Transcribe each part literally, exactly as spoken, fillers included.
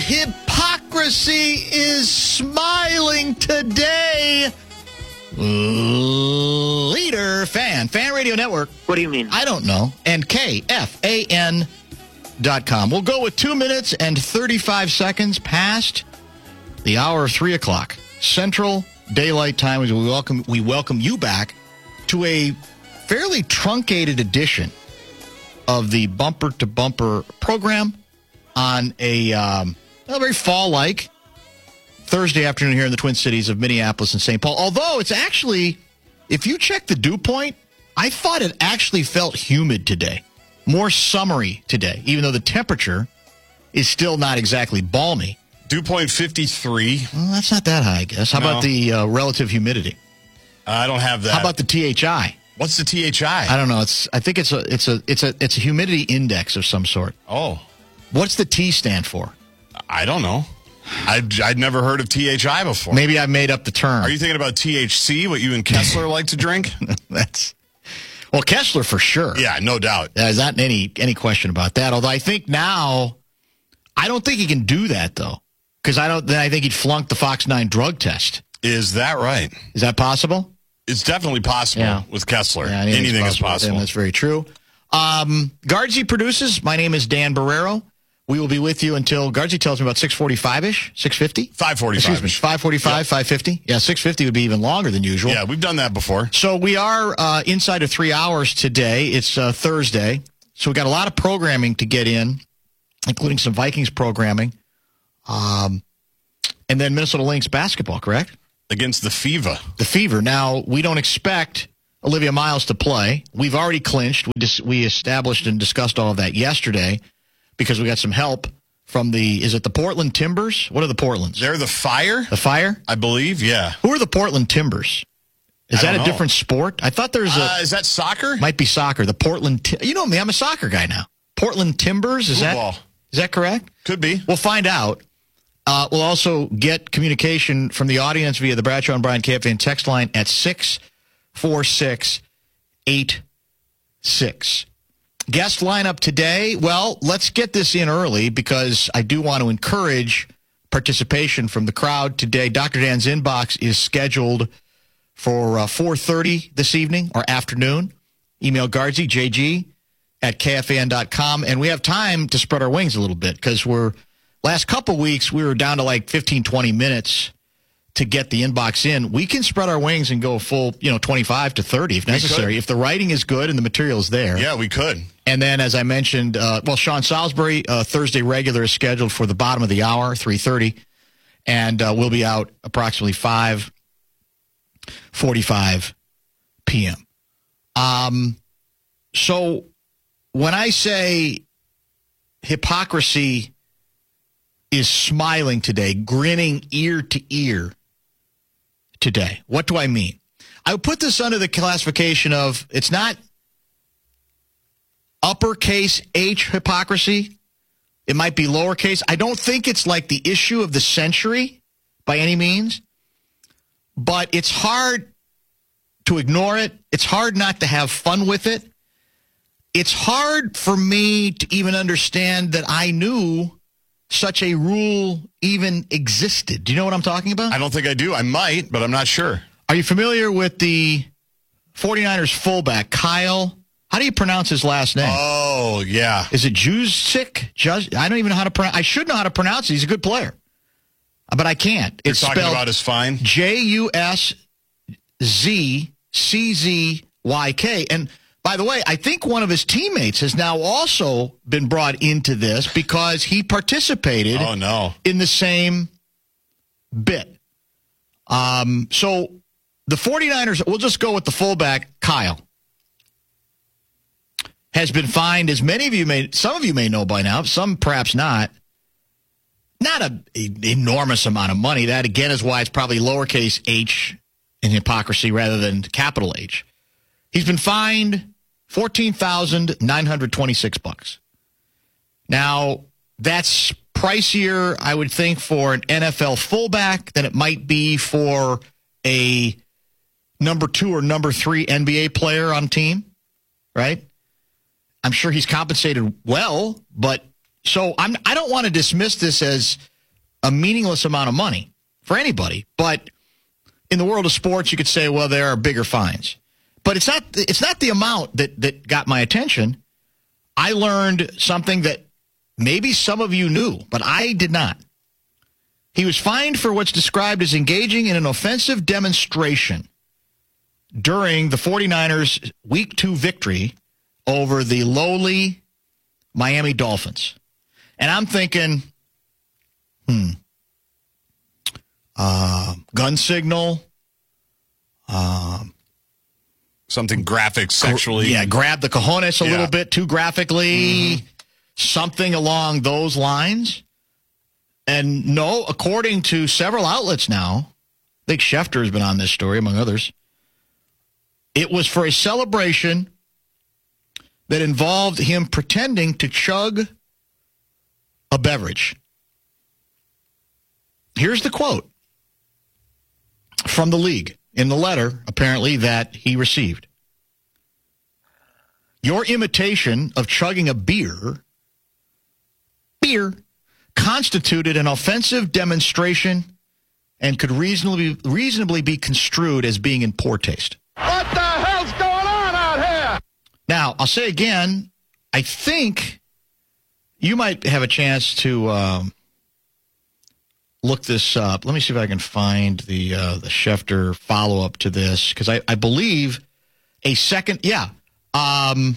hypocrisy is smiling today. Leader Fan, Fan Radio Network. What do you mean? I don't know. And K F A N dot com. We'll go with two minutes and thirty-five seconds past the hour of three o'clock. Central Daylight Time. We welcome, we welcome you back to a fairly truncated edition of the Bumper to Bumper program on a, um, a very fall-like Thursday afternoon here in the Twin Cities of Minneapolis and Saint Paul. Although it's actually, if you check the dew point, I thought it actually felt humid today. More summery today, even though the temperature is still not exactly balmy. Dew point fifty-three. Well, that's not that high, I guess. How No. about the uh, relative humidity? I don't have that. How about the T H I? What's the T H I? I don't know. It's I think it's a it's a it's a it's a humidity index of some sort. Oh, What's the T stand for? I don't know. I'd, I'd never heard of T H I before. Maybe I made up the term. Are you thinking about T H C, what you and Kessler like to drink? That's well, Kessler for sure. Yeah, no doubt. There's not any any question about that. Although I think now, I don't think he can do that though, because I don't. Then I think he'd flunk the Fox nine drug test. Is that right? Is that possible? It's definitely possible Yeah. with Kessler. Yeah, anything is with possible. him. That's very true. Um, Guardsy produces. My name is Dan Barrero. We will be with you until Guardsy tells me about six forty-five-ish, six fifty? five forty-five. Excuse me, five forty-five, Yep. five fifty? Yeah, six fifty would be even longer than usual. Yeah, we've done that before. So we are uh, inside of three hours today. It's uh, Thursday. So we got a lot of programming to get in, including some Vikings programming. Um, and then Minnesota Lynx basketball, correct? Against the Fever. The Fever. Now, we don't expect Olivia Miles to play. We've already clinched. We dis- we established and discussed all of that yesterday because we got some help from the, is it the Portland Timbers? What are the Portlands? They're the Fire, The Fire? I believe. Yeah. Who are the Portland Timbers? Is I that don't a know. different sport? I thought there's a, Uh, is that soccer? might be soccer. The Portland, Ti- you know me, I'm a soccer guy now. Portland Timbers, is that, Football. is that correct? Could be. We'll find out. Uh, we'll also get communication from the audience via the Bradshaw and Brian K F N text line at six four six eight six. Guest lineup today, well, let's get this in early because I do want to encourage participation from the crowd today. Doctor Dan's inbox is scheduled for uh, four thirty this evening or afternoon. Email Guardsy, J G, at K F A N dot com. And we have time to spread our wings a little bit because we're, last couple weeks, we were down to like fifteen, twenty minutes to get the inbox in. We can spread our wings and go a full, you know, twenty-five to thirty if necessary. If the writing is good and the material is there. Yeah, we could. And then, as I mentioned, uh, well, Sean Salisbury, uh, Thursday regular is scheduled for the bottom of the hour, three thirty. And uh, we'll be out approximately five forty-five p.m. Um, so when I say hypocrisy is smiling today, grinning ear to ear today, what do I mean? I would put this under the classification of it's not uppercase H hypocrisy. It might be lowercase. I don't think it's like the issue of the century by any means, but it's hard to ignore it. It's hard not to have fun with it. It's hard for me to even understand that I knew such a rule even existed. Do you know what I'm talking about? I don't think I do. I might, but I'm not sure. Are you familiar with the 49ers fullback, Kyle? How do you pronounce his last name? Oh, yeah. Is it Juszczyk? Juz- I don't even know how to pronounce. I should know how to pronounce it. He's a good player, but I can't. You're It's talking spelled about his fine? J U S Z C Z Y K. And by the way, I think one of his teammates has now also been brought into this because he participated Oh, no. in the same bit. Um, so the 49ers, we'll just go with the fullback, Kyle, has been fined, as many of you may, some of you may know by now, some perhaps not, not an enormous amount of money. That, again, is why it's probably lowercase h in hypocrisy rather than capital H. He's been fined fourteen thousand nine hundred twenty-six bucks. Now, that's pricier, I would think, for an N F L fullback than it might be for a number two or number three N B A player on team, right? I'm sure he's compensated well, but so I'm, I don't want to dismiss this as a meaningless amount of money for anybody. But in the world of sports, you could say, well, there are bigger fines. But it's not it's not the amount that, that got my attention. I learned something that maybe some of you knew, but I did not. He was fined for what's described as engaging in an offensive demonstration during the 49ers' Week two victory over the lowly Miami Dolphins. And I'm thinking, hmm, uh, gun signal, um, something graphic sexually. Yeah, grab the cojones a yeah. little bit too graphically, mm-hmm. something along those lines. And no, according to several outlets now, I think Schefter has been on this story, among others, it was for a celebration that involved him pretending to chug a beverage. Here's the quote from the league in the letter, apparently, that he received. Your imitation of chugging a beer, beer, constituted an offensive demonstration and could reasonably, reasonably be construed as being in poor taste. What the hell's going on out here? Now, I'll say again, I think you might have a chance to um, look this up. Let me see if I can find the uh, the Schefter follow-up to this, because I, I believe a second, yeah. Um,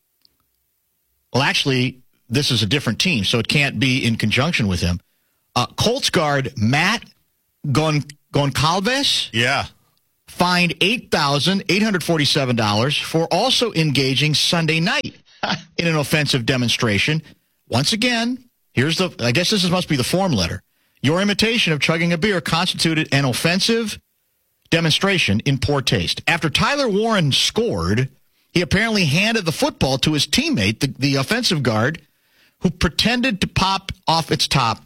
well, actually, this is a different team, so it can't be in conjunction with him. Uh, Colts guard Matt Gon- Goncalves yeah. fined eight thousand eight hundred forty-seven dollars for also engaging Sunday night in an offensive demonstration. Once again, here's the, I guess this is, must be the form letter. Your imitation of chugging a beer constituted an offensive demonstration in poor taste. After Tyler Warren scored, he apparently handed the football to his teammate, the, the offensive guard, who pretended to pop off its top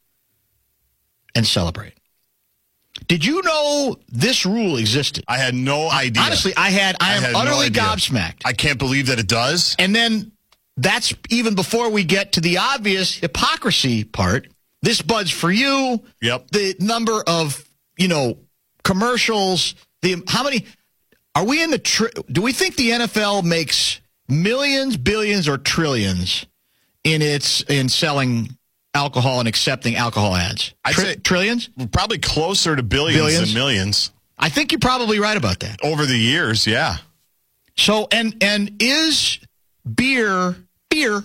and celebrate. Did you know this rule existed? I had no idea. Honestly, I had. I, I am had utterly no gobsmacked. I can't believe that it does. And then that's even before we get to the obvious hypocrisy part. This Bud's for you. Yep. The number of, you know, commercials. The how many are we in the? Tri- do we think the N F L makes millions, billions, or trillions in its in selling alcohol and accepting alcohol ads? I'd Tri- say trillions? Probably closer to billions, billions than millions. I think you're probably right about that. Over the years, yeah. So, and and is beer beer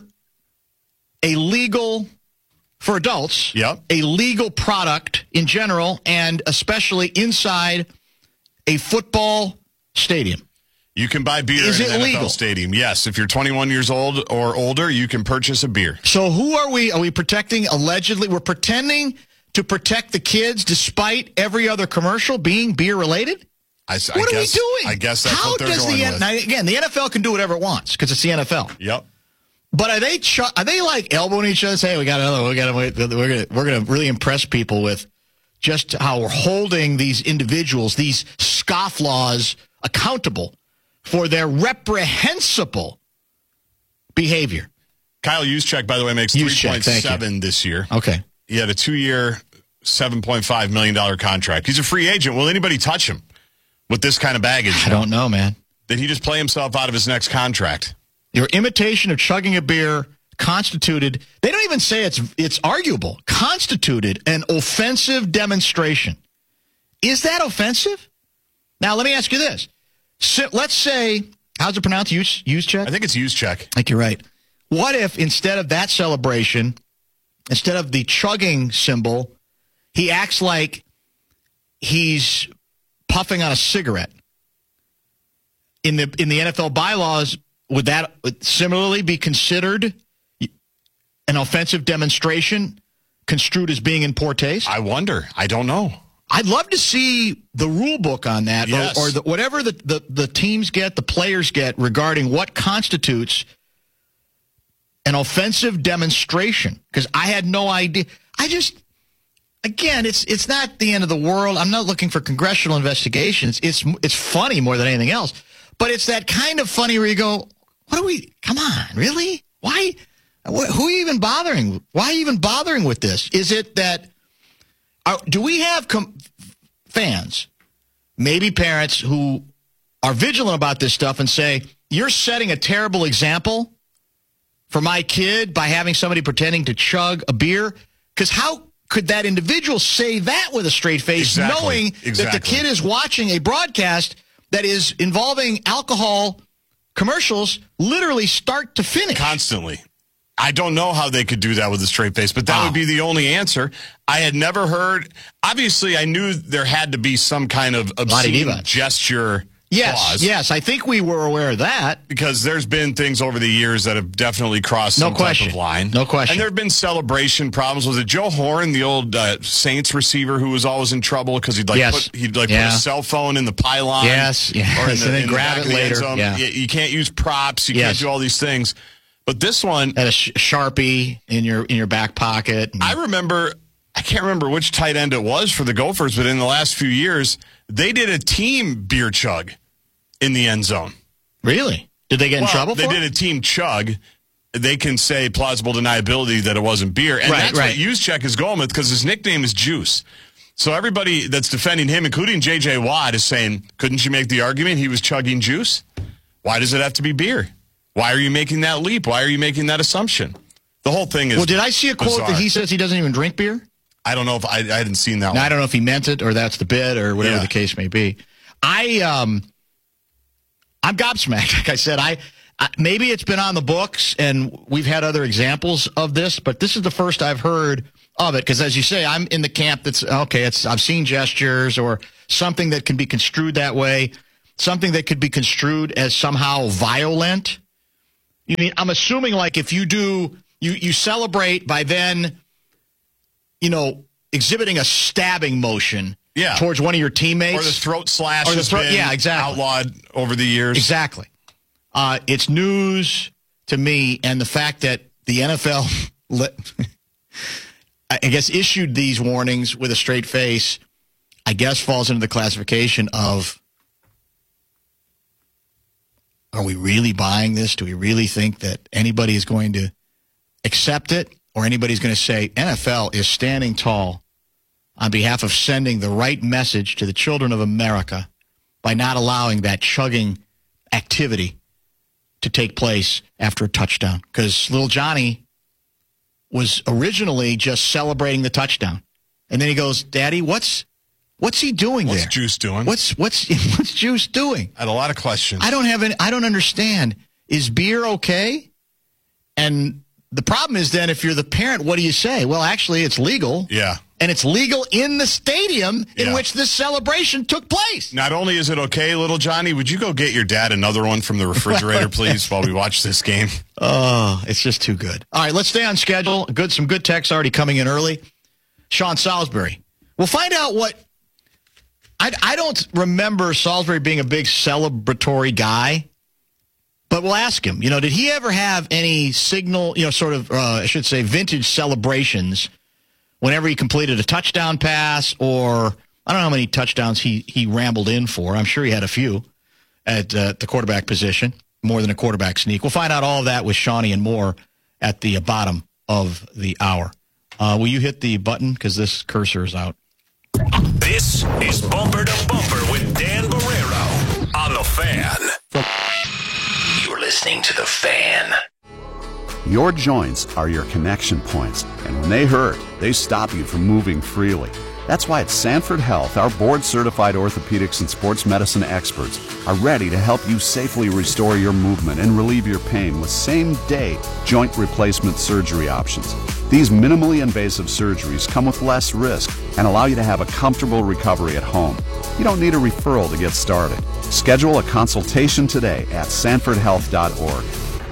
a legal for adults? Yep. A legal product in general, and especially inside a football stadium. You can buy beer Is in it an N F L legal? stadium. Yes, if you're twenty-one years old or older, you can purchase a beer. So who are we? Are we protecting, allegedly? We're pretending to protect the kids despite every other commercial being beer-related? I, I What guess, are we doing? I guess that's How what they're does going the with. Now, again, the N F L can do whatever it wants because it's the N F L. Yep. But are they ch- are they like elbowing each other? Saying, "Hey, we got another. We got to. We're gonna we're gonna really impress people with just how we're holding these individuals, these scofflaws, accountable for their reprehensible behavior." Kyle Juszczyk, by the way, makes Juszczyk, three point seven this year. Okay. He had a two-year, seven point five million dollars contract. He's a free agent. Will anybody touch him with this kind of baggage? I don't know, man. Did he just play himself out of his next contract? Your imitation of chugging a beer constituted, they don't even say it's it's arguable, constituted an offensive demonstration. Is that offensive? Now, let me ask you this. So, let's say, how's it pronounced? Use, use check? I think it's Juszczyk. I think you're right. What if instead of that celebration, instead of the chugging symbol, he acts like he's puffing on a cigarette? In the in the N F L bylaws, would that similarly be considered an offensive demonstration construed as being in poor taste? I wonder. I don't know. I'd love to see the rule book on that, Yes. or, or the, whatever the, the, the teams get, the players get, regarding what constitutes an offensive demonstration. Because I had no idea. I just, again, it's it's not the end of the world. I'm not looking for congressional investigations. It's it's funny more than anything else. But it's that kind of funny where you go, what are we, come on, really? Why, who are you even bothering? Why even bothering with this? Is it that Are, do we have com- fans, maybe parents, who are vigilant about this stuff and say, you're setting a terrible example for my kid by having somebody pretending to chug a beer? Because how could that individual say that with a straight face, exactly. knowing exactly. that the kid is watching a broadcast that is involving alcohol commercials literally start to finish? Constantly. I don't know how they could do that with a straight face, but that wow. would be the only answer. I had never heard. Obviously, I knew there had to be some kind of obscene gesture Yes, clause. yes, I think we were aware of that. Because there's been things over the years that have definitely crossed no some question. type of line. No question. And there have been celebration problems. Was it Joe Horn, the old uh, Saints receiver, who was always in trouble because he'd like yes. put he'd like yeah. put a cell phone in the pylon? Yes, yes. Or in the, and then in grab the it later. Yeah. You, you can't use props. You yes. can't do all these things. But this one, had a sh- Sharpie in your in your back pocket. I remember. I can't remember which tight end it was for the Gophers, but in the last few years, they did a team beer chug in the end zone. Really? Did they get in well, trouble for they it? They did a team chug. They can say plausible deniability that it wasn't beer. And right, that's right. what Juszczyk is going with because his nickname is Juice. So everybody that's defending him, including J J. Watt, is saying, couldn't you make the argument he was chugging juice? Why does it have to be beer? Why are you making that leap? Why are you making that assumption? The whole thing is Well, did I see a quote bizarre. that he says he doesn't even drink beer? I don't know if I, I hadn't seen that now, one. I don't know if he meant it or that's the bit or whatever Yeah. the case may be. I, um, I'm gobsmacked. Like I said, I, I maybe it's been on the books and we've had other examples of this, but this is the first I've heard of it. Because as you say, I'm in the camp that's, okay, it's I've seen gestures or something that can be construed that way, something that could be construed as somehow violent. You mean, I'm assuming like if you do, you, you celebrate by then, you know, exhibiting a stabbing motion yeah. towards one of your teammates. Or the throat slash or the has throat, been yeah, exactly. outlawed over the years. Exactly. Uh, it's news to me, and the fact that the N F L, let, I guess, issued these warnings with a straight face, I guess falls into the classification of, are we really buying this? Do we really think that anybody is going to accept it or anybody's going to say N F L is standing tall on behalf of sending the right message to the children of America by not allowing that chugging activity to take place after a touchdown? Because little Johnny was originally just celebrating the touchdown. And then he goes, Daddy, what's what's he doing what's there? What's Juice doing? What's what's what's Juice doing? I had a lot of questions. I don't have any, I don't understand. Is beer okay? And the problem is then if you're the parent, what do you say? Well, actually, it's legal. Yeah. And it's legal in the stadium in Yeah. which this celebration took place. Not only is it okay, little Johnny, would you go get your dad another one from the refrigerator, please, while we watch this game? Oh, it's just too good. All right, let's stay on schedule. Good, some good texts already coming in early. Sean Salisbury. We'll find out what... I, I don't remember Salisbury being a big celebratory guy, but we'll ask him. You know, did he ever have any signal, you know, sort of, uh, I should say, vintage celebrations whenever he completed a touchdown pass or... I don't know how many touchdowns he, he rambled in for. I'm sure he had a few at uh, the quarterback position, more than a quarterback sneak. We'll find out all of that with Shawnee and more at the bottom of the hour. Uh, will you hit the button? Because this cursor is out. This is Bumper to Bumper with Dan Barrero on The Fan. You're listening to The Fan. Your joints are your connection points, and when they hurt, they stop you from moving freely. That's why at Sanford Health, our board-certified orthopedics and sports medicine experts are ready to help you safely restore your movement and relieve your pain with same-day joint replacement surgery options. These minimally invasive surgeries come with less risk and allow you to have a comfortable recovery at home. You don't need a referral to get started. Schedule a consultation today at sanford health dot org.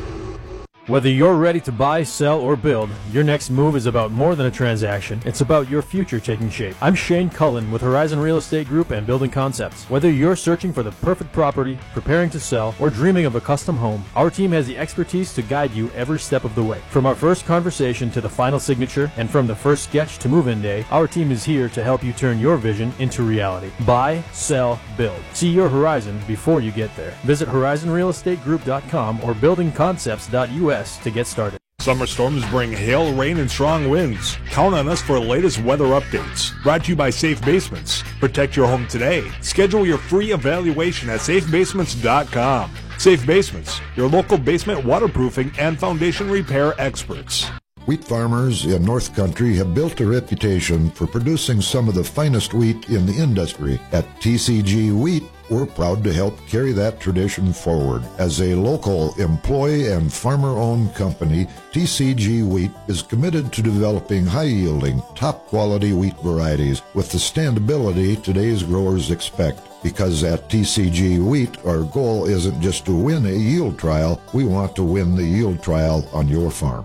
Whether you're ready to buy, sell, or build, your next move is about more than a transaction. It's about your future taking shape. I'm Shane Cullen with Horizon Real Estate Group and Building Concepts. Whether you're searching for the perfect property, preparing to sell, or dreaming of a custom home, our team has the expertise to guide you every step of the way. From our first conversation to the final signature, and from the first sketch to move-in day, our team is here to help you turn your vision into reality. Buy, sell, build. See your horizon before you get there. Visit horizon real estate group dot com or building concepts dot U S to get started. Summer storms bring hail, rain, and strong winds. Count on us for the latest weather updates. Brought to you by Safe Basements. Protect your home today. Schedule your free evaluation at safe basements dot com. Safe Basements, your local basement waterproofing and foundation repair experts. Wheat farmers in North Country have built a reputation for producing some of the finest wheat in the industry. At T C G Wheat, we're proud to help carry that tradition forward. As a local employee and farmer-owned company, T C G Wheat is committed to developing high-yielding, top-quality wheat varieties with the standability today's growers expect. Because at T C G Wheat, our goal isn't just to win a yield trial, we want to win the yield trial on your farm.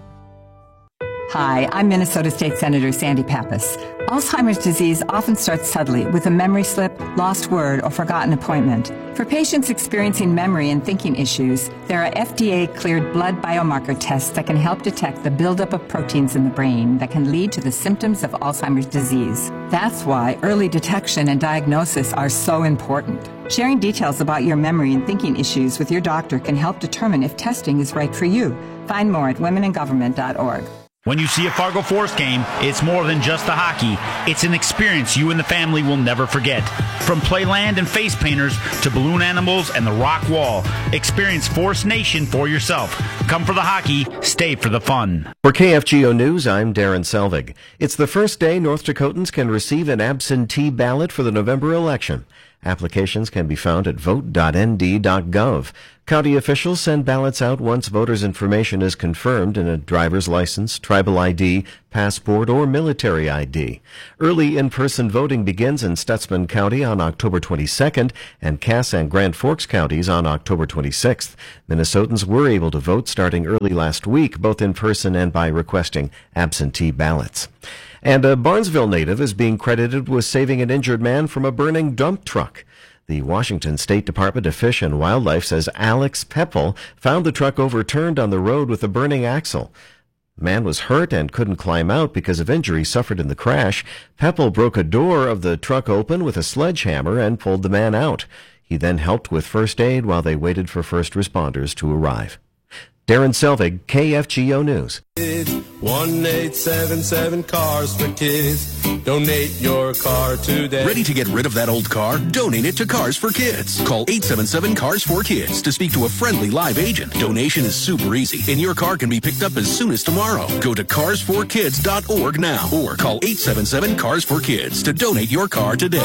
Hi, I'm Minnesota State Senator Sandy Pappas. Alzheimer's disease often starts subtly with a memory slip, lost word, or forgotten appointment. For patients experiencing memory and thinking issues, there are F D A-cleared blood biomarker tests that can help detect the buildup of proteins in the brain that can lead to the symptoms of Alzheimer's disease. That's why early detection and diagnosis are so important. Sharing details about your memory and thinking issues with your doctor can help determine if testing is right for you. Find more at women in government dot org. When you see a Fargo Force game, it's more than just the hockey. It's an experience you and the family will never forget. From playland and face painters to balloon animals and the rock wall, experience Force Nation for yourself. Come for the hockey, stay for the fun. For K F G O News, I'm Darren Selvig. It's the first day North Dakotans can receive an absentee ballot for the November election. Applications can be found at vote dot n d dot gov. County officials send ballots out once voters' information is confirmed in a driver's license, tribal I D, passport, or military I D. Early in-person voting begins in Stutsman County on October twenty-second and Cass and Grand Forks counties on October twenty-sixth. Minnesotans were able to vote starting early last week, both in person and by requesting absentee ballots. And a Barnesville native is being credited with saving an injured man from a burning dump truck. The Washington State Department of Fish and Wildlife says Alex Peppel found the truck overturned on the road with a burning axle. The man was hurt and couldn't climb out because of injuries suffered in the crash. Peppel broke a door of the truck open with a sledgehammer and pulled the man out. He then helped with first aid while they waited for first responders to arrive. Darren Selvig, K F G O News. one eight seven seven Cars for Kids. Donate your car today. Ready to get rid of that old car? Donate it to Cars for Kids. Call eight seven seven Cars for Kids to speak to a friendly live agent. Donation is super easy, and your car can be picked up as soon as tomorrow. Go to cars for kids dot org now or call eight seven seven Cars for Kids to donate your car today.